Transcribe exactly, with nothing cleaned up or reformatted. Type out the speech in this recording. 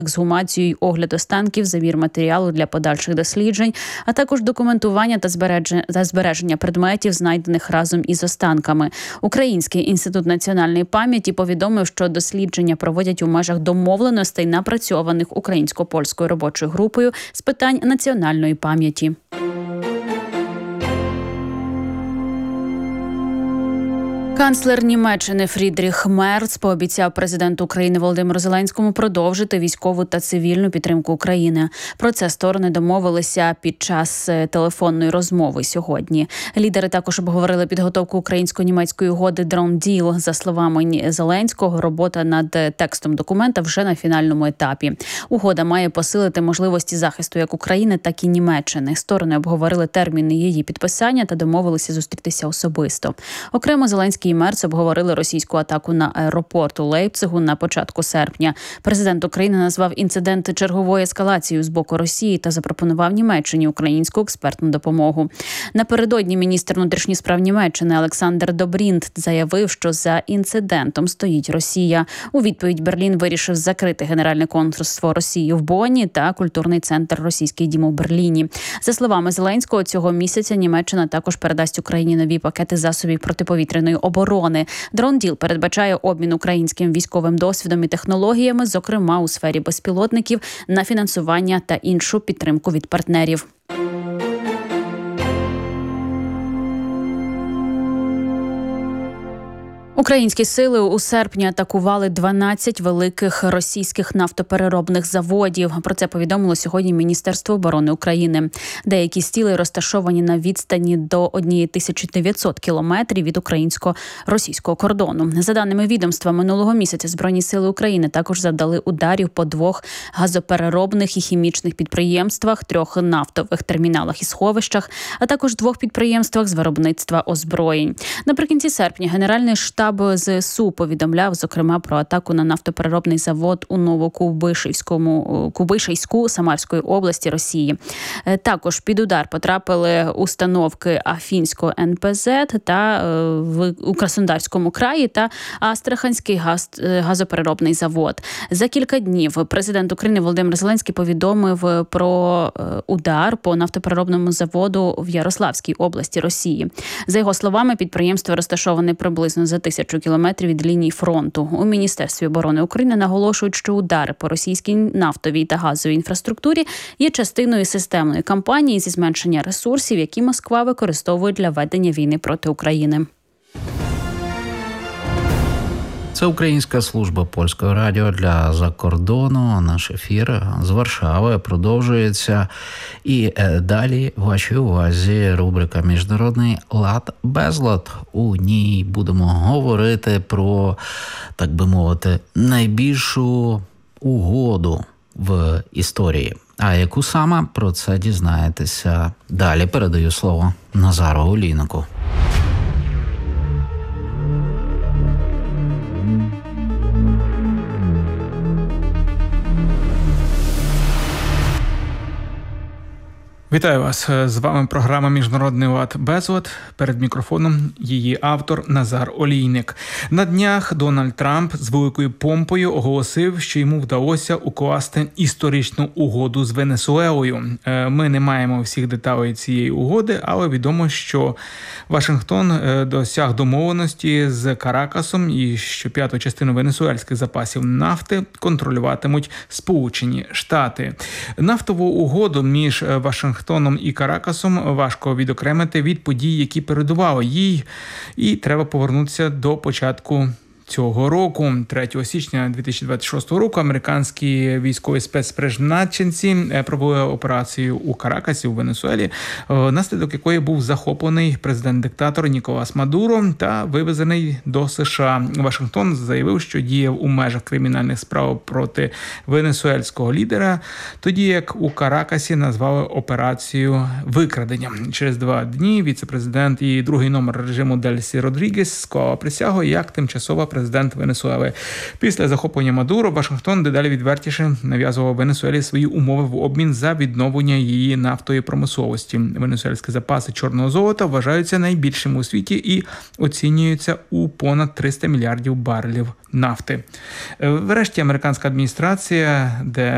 ексгумацію й огляд останків, забір матеріалу для подальших досліджень, а також документування та збереження, та збереження предметів, знайдених разом із останками. Український інститут національної пам'яті повідомив, що дослідження проводять у межах домовленостей, напрацьованих українсько-польською робочою групою з питань національної пам'яті. Канцлер Німеччини Фрідріх Мерц пообіцяв президенту України Володимиру Зеленському продовжити військову та цивільну підтримку України. Про це сторони домовилися під час телефонної розмови сьогодні. Лідери також обговорили підготовку українсько-німецької угоди «Drone Deal». За словами Зеленського, робота над текстом документа вже на фінальному етапі. Угода має посилити можливості захисту як України, так і Німеччини. Сторони обговорили терміни її підписання та домовилися зустрітися особисто. Окремо Зеленський і Мерц обговорили російську атаку на аеропорт у Лейпцигу на початку серпня. Президент України назвав інцидент черговою ескалацією з боку Росії та запропонував Німеччині українську експертну допомогу. Напередодні міністр внутрішніх справ Німеччини Олександр Добрінт заявив, що за інцидентом стоїть Росія. У відповідь Берлін вирішив закрити Генеральне консульство Росії в Бонні та культурний центр «Російський дім» у Берліні. За словами Зеленського, цього місяця Німеччина також передасть Україні нові пакети засобів протиповітряної оборони. Drone Deal передбачає обмін українським військовим досвідом і технологіями, зокрема у сфері безпілотників, на фінансування та іншу підтримку від партнерів. Українські сили у серпні атакували дванадцять великих російських нафтопереробних заводів. Про це повідомило сьогодні Міністерство оборони України. Деякі з цілей розташовані на відстані до тисяча дев'ятсот кілометрів від українсько-російського кордону. За даними відомства, минулого місяця Збройні сили України також завдали ударів по двох газопереробних і хімічних підприємствах, трьох нафтових терміналах і сховищах, а також двох підприємствах з виробництва озброєнь. Наприкінці серпня Генеральний штаб ЗСУ повідомляв, зокрема, про атаку на нафтопереробний завод у Новокубишівському Кубишівську Самарської області Росії. Також під удар потрапили установки Афінського ен пе зет та в у Краснодарському краї та Астраханський газ, газопереробний завод. За кілька днів президент України Володимир Зеленський повідомив про удар по нафтопереробному заводу в Ярославській області Росії. За його словами, підприємство розташоване приблизно за тисячу кілометрів від лінії фронту. У Міністерстві оборони України наголошують, що удари по російській нафтовій та газовій інфраструктурі є частиною системної кампанії зі зменшення ресурсів, які Москва використовує для ведення війни проти України. Це Українська служба Польського радіо для закордону. Наш ефір з Варшави продовжується. І далі вашій увазі рубрика «Міжнародний лад безлад». У ній будемо говорити про, так би мовити, найбільшу угоду в історії. А яку саме, про це дізнаєтеся далі. Передаю слово Назару Олійнику. Вітаю вас! З вами програма «Міжнародний лад безлад». Перед мікрофоном її автор Назар Олійник. На днях Дональд Трамп з великою помпою оголосив, що йому вдалося укласти історичну угоду з Венесуелою. Ми не маємо всіх деталей цієї угоди, але відомо, що Вашингтон досяг домовленості з Каракасом і що п'яту частину венесуельських запасів нафти контролюватимуть Сполучені Штати. Нафтову угоду між Вашингтоном і Каракасом важко відокремити від подій, які передували їй, і треба повернутися до початку цього року. третього січня дві тисячі двадцять шостого року американські військові спецпризначенці провели операцію у Каракасі, у Венесуелі, наслідок якої був захоплений президент-диктатор Ніколас Мадуро та вивезений до США. Вашингтон заявив, що діяв у межах кримінальних справ проти венесуельського лідера, тоді як у Каракасі назвали операцію викрадення. Через два дні віце-президент і другий номер режиму Дельсі Родрігес склала присягу як тимчасова президент президент Венесуели. Після захоплення Мадуро Вашингтон дедалі відвертіше нав'язував Венесуелі свої умови в обмін за відновлення її нафтової промисловості. Венесуельські запаси чорного золота вважаються найбільшими у світі і оцінюються у понад триста мільярдів барелів нафти. Врешті американська адміністрація, де